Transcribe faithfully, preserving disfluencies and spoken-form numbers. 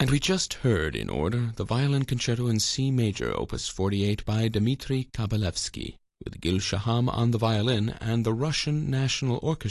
And we just heard, in order, the Violin Concerto in C major, opus forty-eight, by Dmitri Kabalevsky, with Gil Shaham on the violin and the Russian National Orchestra